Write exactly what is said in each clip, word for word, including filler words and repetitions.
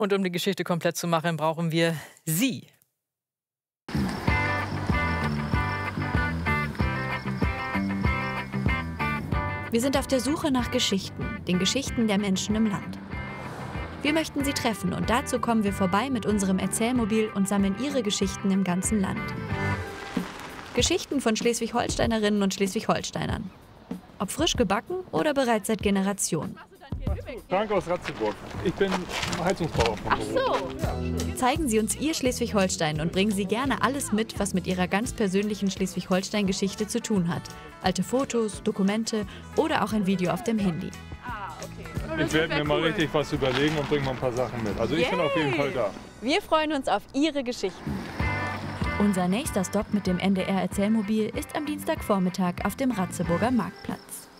Und um die Geschichte komplett zu machen, brauchen wir Sie. Wir sind auf der Suche nach Geschichten, den Geschichten der Menschen im Land. Wir möchten sie treffen und dazu kommen wir vorbei mit unserem Erzählmobil und sammeln ihre Geschichten im ganzen Land. Geschichten von Schleswig-Holsteinerinnen und Schleswig-Holsteinern. Ob frisch gebacken oder bereits seit Generationen. Frank aus Ratzeburg. Ich bin Heizungsbauer von Beruf. Ach so. Zeigen Sie uns Ihr Schleswig-Holstein und bringen Sie gerne alles mit, was mit Ihrer ganz persönlichen Schleswig-Holstein-Geschichte zu tun hat. Alte Fotos, Dokumente oder auch ein Video auf dem Handy. Ich werde mir mal richtig was überlegen und bringe mal ein paar Sachen mit. Also ich bin auf jeden Fall da. Wir freuen uns auf Ihre Geschichten. Unser nächster Stopp mit dem N D R-Erzählmobil ist am Dienstagvormittag auf dem Ratzeburger Marktplatz.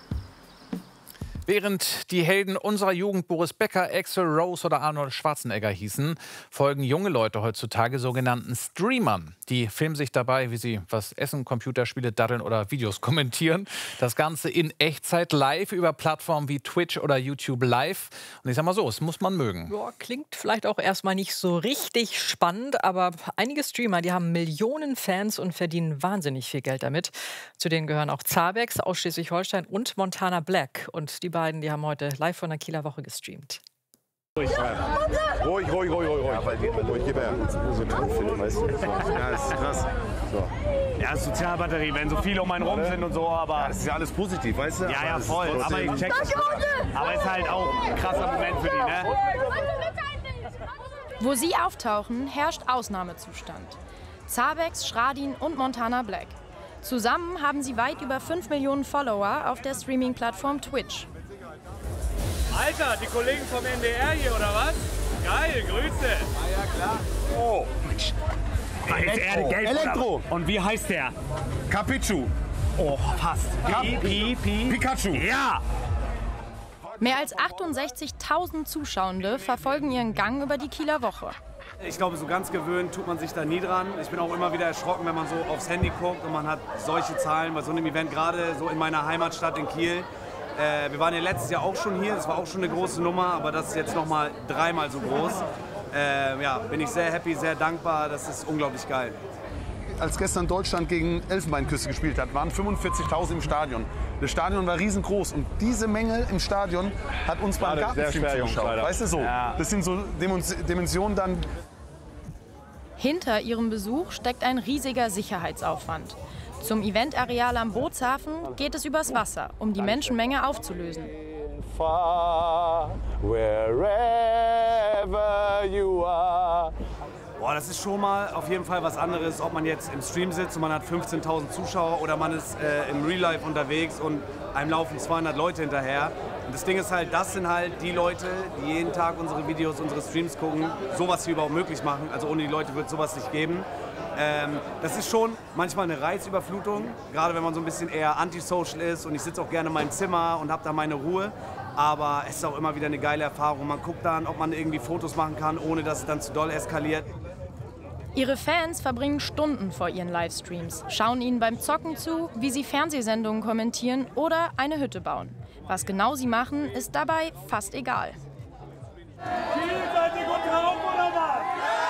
Während die Helden unserer Jugend Boris Becker, Axl Rose oder Arnold Schwarzenegger hießen, folgen junge Leute heutzutage sogenannten Streamern. Die filmen sich dabei, wie sie was essen, Computerspiele daddeln oder Videos kommentieren. Das Ganze in Echtzeit live über Plattformen wie Twitch oder YouTube Live. Und ich sag mal so, es muss man mögen. Ja, klingt vielleicht auch erstmal nicht so richtig spannend, aber einige Streamer, die haben Millionen Fans und verdienen wahnsinnig viel Geld damit. Zu denen gehören auch Zabex aus Schleswig-Holstein und Montana Black. Und die beiden, die haben heute live von der Kieler Woche gestreamt. Ruhig, ruhig, ruhig, ruhig, ruhig. Ja, weil die, ruhig, gib her. So ein Film, weißt du? So. Ja, das ist krass. So. Ja, Sozialbatterie, wenn so viele um einen rum sind und so, aber... Ja, das ist ja alles positiv, weißt du? Ja, ja, voll. Aber ich check das. Aber es ist halt auch ein krasser Moment für die, ne? Wo sie auftauchen, herrscht Ausnahmezustand. Zabex, Schradin und Montana Black. Zusammen haben sie weit über fünf Millionen Follower auf der Streaming-Plattform Twitch. Alter, die Kollegen vom N D R hier, oder was? Geil, Grüße. Ah ja, klar. Oh. Elektro. Elektro. Und wie heißt der? Capichu. Oh, fast. Pi, Pi, Pi. Pikachu. Ja. Mehr als achtundsechzigtausend Zuschauende verfolgen ihren Gang über die Kieler Woche. Ich glaube, so ganz gewöhnt tut man sich da nie dran. Ich bin auch immer wieder erschrocken, wenn man so aufs Handy guckt und man hat solche Zahlen bei so einem Event, gerade so in meiner Heimatstadt in Kiel. Äh, wir waren ja letztes Jahr auch schon hier, das war auch schon eine große Nummer, aber das ist jetzt noch mal dreimal so groß. Äh, ja, bin ich sehr happy, sehr dankbar, das ist unglaublich geil. Als gestern Deutschland gegen Elfenbeinküste gespielt hat, waren fünfundvierzigtausend im Stadion. Das Stadion war riesengroß und diese Menge im Stadion hat uns beim Gartenfilm zugeschaut. Weißt du so? Ja. Das sind so Dimensionen dann. Hinter ihrem Besuch steckt ein riesiger Sicherheitsaufwand. Zum Eventareal am Bootshafen geht es übers Wasser, um die Menschenmenge aufzulösen. Boah, das ist schon mal auf jeden Fall was anderes, ob man jetzt im Stream sitzt und man hat fünfzehntausend Zuschauer oder man ist äh, im Real Life unterwegs und einem laufen zweihundert Leute hinterher. Und das Ding ist halt, das sind halt die Leute, die jeden Tag unsere Videos, unsere Streams gucken, sowas hier überhaupt möglich machen. Also ohne die Leute wird es sowas nicht geben. Ähm, das ist schon manchmal eine Reizüberflutung, gerade wenn man so ein bisschen eher antisocial ist und ich sitze auch gerne in meinem Zimmer und habe da meine Ruhe. Aber es ist auch immer wieder eine geile Erfahrung. Man guckt dann, ob man irgendwie Fotos machen kann, ohne dass es dann zu doll eskaliert. Ihre Fans verbringen Stunden vor ihren Livestreams, schauen ihnen beim Zocken zu, wie sie Fernsehsendungen kommentieren oder eine Hütte bauen. Was genau sie machen, ist dabei fast egal. Seid ihr gut drauf, oder was?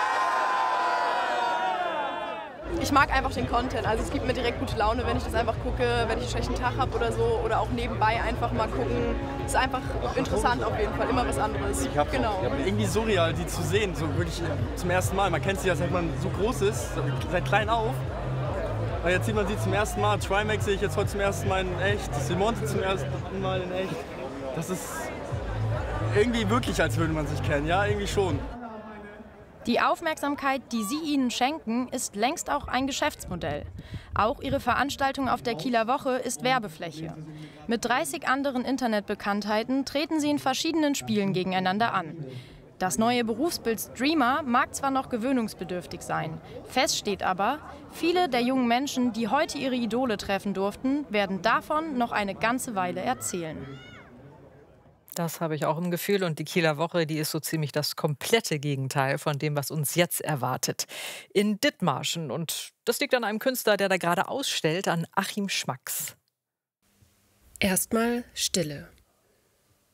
Ich mag einfach den Content, also es gibt mir direkt gute Laune, wenn ich das einfach gucke, wenn ich einen schlechten Tag habe oder so oder auch nebenbei einfach mal gucken. Ist einfach interessant auf jeden Fall, immer was anderes. Ich hab genau. Ja, irgendwie surreal, die zu sehen, so wirklich zum ersten Mal. Man kennt sie ja, seit man so groß ist, seit klein auf. Aber jetzt sieht man sie zum ersten Mal. Trimax sehe ich jetzt heute zum ersten Mal in echt, Simonte zum ersten Mal in echt. Das ist irgendwie wirklich, als würde man sich kennen, ja, irgendwie schon. Die Aufmerksamkeit, die sie ihnen schenken, ist längst auch ein Geschäftsmodell. Auch ihre Veranstaltung auf der Kieler Woche ist Werbefläche. Mit dreißig anderen Internetbekanntheiten treten sie in verschiedenen Spielen gegeneinander an. Das neue Berufsbild Streamer mag zwar noch gewöhnungsbedürftig sein. Fest steht aber, viele der jungen Menschen, die heute ihre Idole treffen durften, werden davon noch eine ganze Weile erzählen. Das habe ich auch im Gefühl. Und die Kieler Woche, die ist so ziemlich das komplette Gegenteil von dem, was uns jetzt erwartet. In Dithmarschen. Und das liegt an einem Künstler, der da gerade ausstellt, an Achim Schmacks. Erstmal Stille.